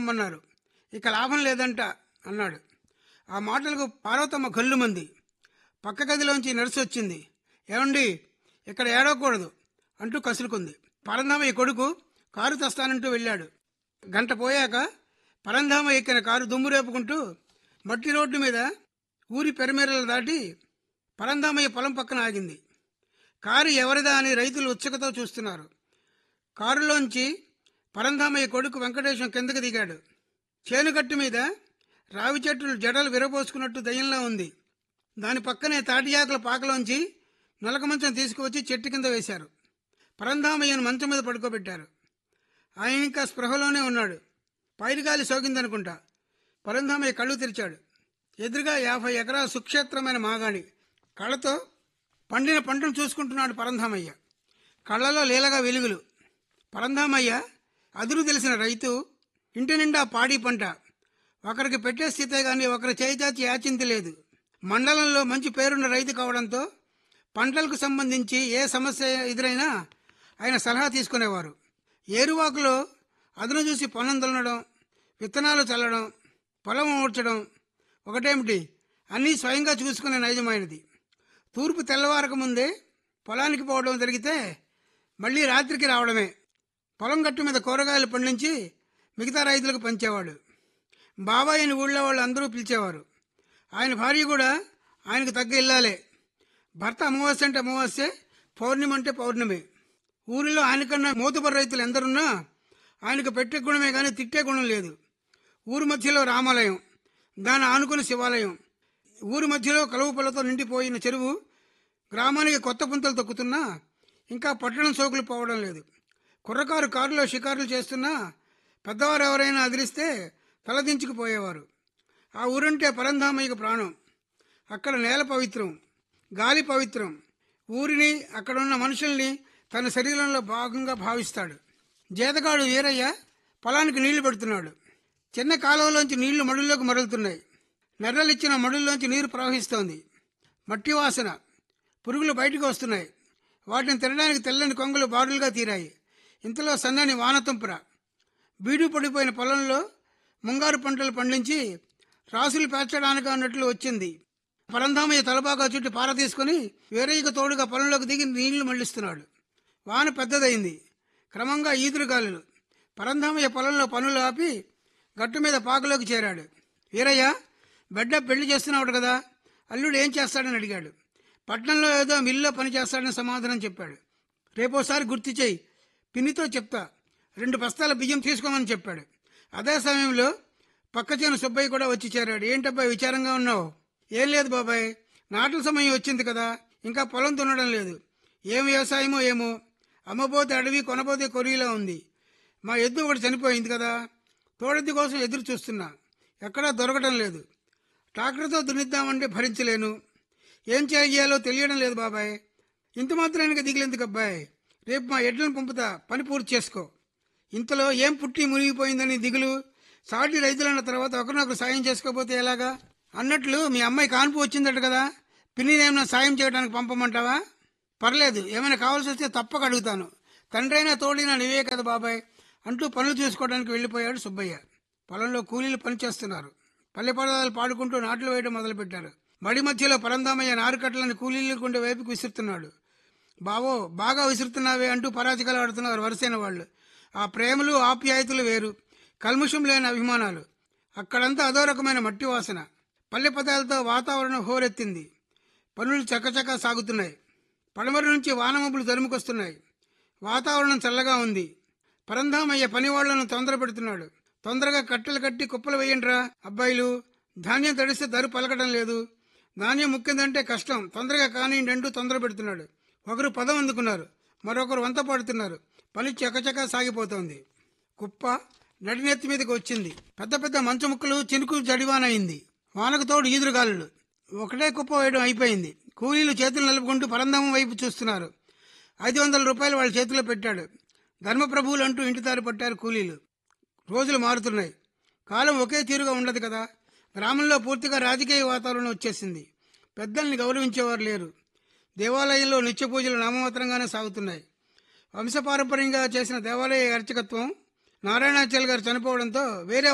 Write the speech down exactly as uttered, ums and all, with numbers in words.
పొమ్మన్నారు. ఇక లాభం లేదంట అన్నాడు. ఆ మాటలకు పార్వతమ్మ గల్లుమంది. పక్క గదిలోంచి నర్సు వచ్చింది. ఏమండి, ఇక్కడ ఏడవకూడదు అంటూ కసురుకుంది. పరంధామయ్య కొడుకు కారు తెస్తానంటూ వెళ్ళాడు. గంట పోయాక పరంధామ ఎక్కిన కారు దుమ్ము రేపుకుంటూ మట్టి రోడ్డు మీద ఊరి పెరమేరలు దాటి పరంధామయ్య పొలం పక్కన ఆగింది. కారు ఎవరిదా అని రైతులు ఉత్సుకతో చూస్తున్నారు. కారులోంచి పరంధామయ్య కొడుకు వెంకటేశం కిందకి దిగాడు. చేనుగట్టు మీద రావి చెట్లు జడలు విరబోసుకున్నట్టు దయ్యంలా ఉంది. దాని పక్కనే తాటియాకుల పాకలోంచి నలక మంచం తీసుకువచ్చి చెట్టు కింద వేశారు. పరంధామయ్యను మంచం మీద పడుకోబెట్టారు. ఆయన ఇంకా స్పృహలోనే ఉన్నాడు. పైరుగాలి సోకిందనుకుంటా. పరంధామయ్య కళ్ళు తెరిచాడు. ఎదురుగా యాభై ఎకరాల సుక్షేత్రమైన మాగాణి. కళ్ళతో పండిన పంటను చూసుకుంటున్నాడు పరంధామయ్య. కళ్ళలో లీలగా వెలుగులు. పరంధామయ్య అదురు తెలిసిన రైతు. ఇంటి నిండా పాడి పంట. ఒకరికి పెట్టే స్థితే గాని ఒకరి చేయిచాచి యాచింతి లేదు. మండలంలో మంచి పేరున్న రైతు కావడంతో పంటలకు సంబంధించి ఏ సమస్య ఎదురైనా ఆయన సలహా తీసుకునేవారు. ఏరువాకులో అదును చూసి పొలం దున్నడం, విత్తనాలు చల్లడం, పొలం ఊడ్చడం ఒకటేమిటి, అన్నీ స్వయంగా చూసుకునే నైజమైనది. తూర్పు తెల్లవారక ముందే పొలానికి పోవడం జరిగితే మళ్ళీ రాత్రికి రావడమే. పొలం గట్టు మీద కూరగాయలు పండించి మిగతా రైతులకు పంచేవాడు. బాబాయిని ఊళ్ళో వాళ్ళు అందరూ పిలిచేవారు. ఆయన భార్య కూడా ఆయనకు తగ్గ ఇల్లాలే. భర్త అమావాస్య అంటే అమావాస్యే, పౌర్ణమి అంటే పౌర్ణమి. ఊరిలో ఆయనకన్నా మోతుబరు రైతులు ఎందరున్నా ఆయనకు పెట్టే గుణమే కానీ తిట్టే గుణం లేదు. ఊరి మధ్యలో రామాలయం, దాన్ని ఆనుకుని శివాలయం. ఊరి మధ్యలో కలువు పళ్ళతో నిండిపోయిన చెరువు గ్రామానికి కొత్త పుంతలు తొక్కుతున్నా ఇంకా పట్టణం సోకులు పోవడం లేదు. కుర్రకారు కారులో షికారులు చేస్తున్నా పెద్దవారు ఎవరైనా అదిరిస్తే తలదించుకుపోయేవారు. ఆ ఊరంటే పరంధామయ్యకు ప్రాణం. అక్కడ నేల పవిత్రం, గాలి పవిత్రం. ఊరిని, అక్కడున్న మనుషుల్ని తన శరీరంలో భాగంగా భావిస్తాడు. జేతగాడు వీరయ్య పొలానికి నీళ్లు పెడుతున్నాడు. చిన్న కాలువలోంచి నీళ్లు మడుల్లోకి మరలుతున్నాయి. నెర్రలిచ్చిన మడుల్లోంచి నీరు ప్రవహిస్తోంది. మట్టి వాసన. పురుగులు బయటకు వస్తున్నాయి. వాటిని తినడానికి తెల్లని కొంగలు బారులుగా తీరాయి. ఇంతలో సన్నని వానతుంపుర. బీడు పడిపోయిన పొలంలో ముంగారు పంటలు పండించి రాసులు పేర్చడానికి అన్నట్లు వచ్చింది. పరంధామయ్య తలబాగా చుట్టి పార తీసుకుని వీరయ్యకు తోడుగా పొలంలోకి దిగి నీళ్లు మళ్లిస్తున్నాడు. వాన పెద్దదైంది. క్రమంగా ఈదురుగాలులు. పరంధామయ్య పొలంలో పనులు ఆపి గట్టు మీద పాకలోకి చేరాడు. వీరయ్య, బిడ్డ పెళ్లి చేస్తున్నాడు కదా, అల్లుడు ఏం చేస్తాడని అడిగాడు. పట్నంలో ఏదో మిల్లో పని చేస్తాడని సమాధానం చెప్పాడు. రేపోసారి గుర్తు చేయి, పిన్నితో చెప్తా, రెండు బస్తాల బియ్యం తీసుకోమని చెప్పాడు. అదే సమయంలో పక్క చేను సుబ్బయ్య కూడా వచ్చి చేరాడు. ఏంటబ్బాయి విచారంగా ఉన్నావు? ఏం లేదు బాబాయ్, నాట్ల సమయం వచ్చింది కదా, ఇంకా పొలం దున్నడం లేదు. ఏం వ్యవసాయమో ఏమో, అమ్మబోతే అడవి, కొనబోతే కొరియలా ఉంది. మా ఎద్దు ఒకటి చనిపోయింది కదా, తోడెద్దు కోసం ఎదురు చూస్తున్నా, ఎక్కడా దొరకడం లేదు. ట్రాక్టర్తో దున్నిద్దామంటే భరించలేను. ఏం చేయాలో తెలియడం లేదు బాబాయ్. ఇంత మాత్రానికి దిగులేందుకు అబ్బాయి, రేపు మా ఎడ్లను పంపుతా, పని పూర్తి చేసుకో. ఇంతలో ఏం పుట్టి మునిగిపోయిందని దిగులు. సాటి రైతులన్న తర్వాత ఒకరినొకరు సాయం చేసుకోకపోతే ఎలాగా? అన్నట్లు మీ అమ్మాయి కాన్పు వచ్చిందట కదా, పిన్నినేమైనా సాయం చేయడానికి పంపమంటావా? పర్లేదు, ఏమైనా కావాల్సి వస్తే తప్పక అడుగుతాను. తండ్రైనా తోడినా నీవే కదా బాబాయ్ అంటూ పనులు చూసుకోవడానికి వెళ్ళిపోయాడు సుబ్బయ్య. పొలంలో కూలీలు పనిచేస్తున్నారు. పల్లె పదాలు పాడుకుంటూ నాట్లు వేయడం మొదలుపెట్టారు. మడి మధ్యలో పరంధామయ్య నారుకట్లని కూలీలు కుండే వైపుకు విసురుతున్నాడు. బావో, బాగా విసురుతున్నావే అంటూ పరాచికలు ఆడుతున్నారు వరుసైన వాళ్ళు. ఆ ప్రేమలు, ఆప్యాయతలు వేరు, కల్ముషం లేని అభిమానాలు. అక్కడంతా అదో రకమైన మట్టి వాసన. పల్లె పదాలతో వాతావరణం హోరెత్తింది. పనులు చకచకా సాగుతున్నాయి. పడమర నుంచి వానమబ్బులు తరుముకొస్తున్నాయి. వాతావరణం చల్లగా ఉంది. పరంధామయ్య పనివాళ్లను తొందర పెడుతున్నాడు. తొందరగా కట్టెలు కట్టి కుప్పలు వేయండిరా అబ్బాయిలు, ధాన్యం తడిస్తే ధర పలకడం లేదు. ధాన్యం ముక్కిందంటే కష్టం, తొందరగా కానివ్వండి అంటూ తొందర పెడుతున్నాడు. ఒకరు పదం అందుకున్నారు, మరొకరు వంత పాడుతున్నారు. పని చకచకా సాగిపోతోంది. కుప్ప నడినెత్తి మీదకి వచ్చింది. పెద్ద పెద్ద మంచు ముక్కలు చినుకు జడివానయింది. వానకు తోడు ఈదురుగాలులు. ఒకటే కుప్ప వేయడం అయిపోయింది. కూలీలు చేతులు నలుపుకుంటూ పరంధామం వైపు చూస్తున్నారు. ఐదు వందల రూపాయలు వాళ్ళ చేతిలో పెట్టాడు. ధర్మప్రభువులు అంటూ ఇంటి దారి పట్టారు కూలీలు. రోజులు మారుతున్నాయి. కాలం ఒకే తీరుగా ఉండదు కదా. గ్రామంలో పూర్తిగా రాజకీయ వాతావరణం వచ్చేసింది. పెద్దల్ని గౌరవించేవారు లేరు. దేవాలయంలో నిత్య పూజలు నామమాత్రంగానే సాగుతున్నాయి. వంశపారంపర్యంగా చేసిన దేవాలయ అర్చకత్వం నారాయణాచార్య గారు చనిపోవడంతో వేరే